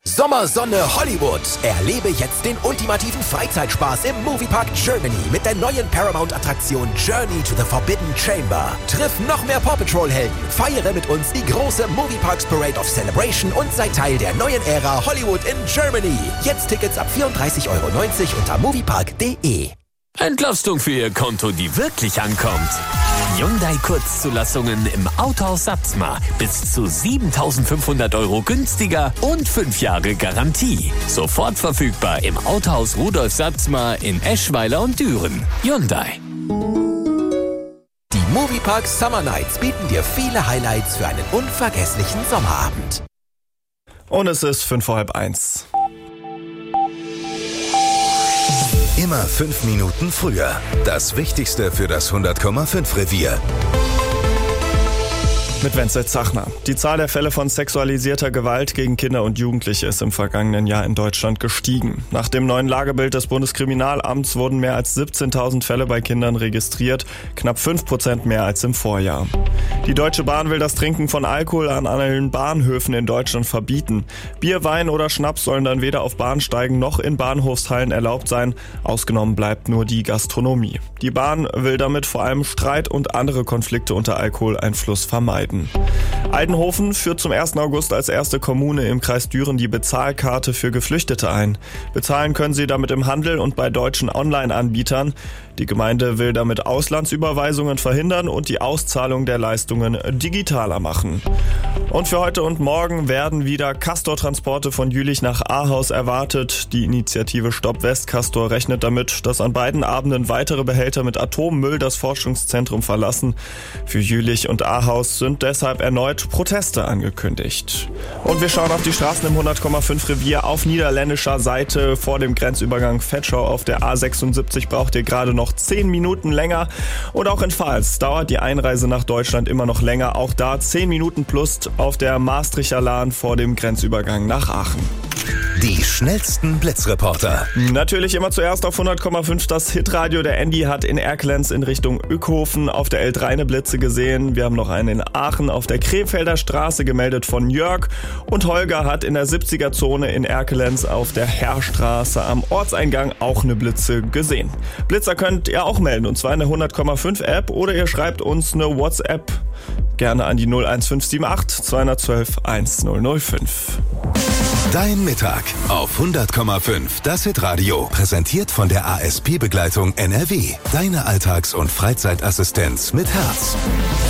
Sommer, Sonne, Hollywood. Erlebe jetzt den ultimativen Freizeitspaß im Moviepark Germany mit der neuen Paramount-Attraktion Journey to the Forbidden Chamber. Triff noch mehr Paw Patrol-Helden, feiere mit uns die große Movieparks Parade of Celebration und sei Teil der neuen Ära Hollywood in Germany. Jetzt Tickets ab 34,90 € unter moviepark.de. Entlastung für Ihr Konto, die wirklich ankommt. Hyundai Kurzzulassungen im Autohaus Satzmar. Bis zu 7.500 € günstiger und 5 Jahre Garantie. Sofort verfügbar im Autohaus Rudolf Satzmar in Eschweiler und Düren. Hyundai. Die Moviepark Summer Nights bieten dir viele Highlights für einen unvergesslichen Sommerabend. Und es ist 1:05. Immer 5 Minuten früher. Das Wichtigste für das 100,5 Revier. Mit Wenzel Zachner. Die Zahl der Fälle von sexualisierter Gewalt gegen Kinder und Jugendliche ist im vergangenen Jahr in Deutschland gestiegen. Nach dem neuen Lagebild des Bundeskriminalamts wurden mehr als 17.000 Fälle bei Kindern registriert, knapp 5% mehr als im Vorjahr. Die Deutsche Bahn will das Trinken von Alkohol an allen Bahnhöfen in Deutschland verbieten. Bier, Wein oder Schnaps sollen dann weder auf Bahnsteigen noch in Bahnhofshallen erlaubt sein. Ausgenommen bleibt nur die Gastronomie. Die Bahn will damit vor allem Streit und andere Konflikte unter Alkoholeinfluss vermeiden. Eidenhofen führt zum 1. August als erste Kommune im Kreis Düren die Bezahlkarte für Geflüchtete ein. Bezahlen können sie damit im Handel und bei deutschen Online-Anbietern. Die Gemeinde will damit Auslandsüberweisungen verhindern und die Auszahlung der Leistungen digitaler machen. Und für heute und morgen werden wieder Castor-Transporte von Jülich nach Ahaus erwartet. Die Initiative Stopp West Castor rechnet damit, dass an beiden Abenden weitere Behälter mit Atommüll das Forschungszentrum verlassen. Für Jülich und Ahaus sind deshalb erneut Proteste angekündigt. Und wir schauen auf die Straßen im 100,5 Revier auf niederländischer Seite. Vor dem Grenzübergang Vetschau auf der A76 braucht ihr gerade noch 10 Minuten länger. Und auch in Pfalz dauert die Einreise nach Deutschland immer noch länger. Auch da 10 Minuten plus auf der Maastrichter Lahn vor dem Grenzübergang nach Aachen. Die schnellsten Blitzreporter. Natürlich immer zuerst auf 100,5 das Hitradio. Der Andy hat in Erkelenz in Richtung Ückhofen auf der L3 eine Blitze gesehen. Wir haben noch einen in Aachen auf der Krefelder Straße gemeldet von Jörg. Und Holger hat in der 70er-Zone in Erkelenz auf der Herrstraße am Ortseingang auch eine Blitze gesehen. Blitzer könnt ihr auch melden, und zwar in der 100,5 App, oder ihr schreibt uns eine WhatsApp gerne an die 01578 212 1005. Dein Mittag auf 100,5 das Hitradio. Präsentiert von der ASP-Begleitung NRW. Deine Alltags- und Freizeitassistenz mit Herz.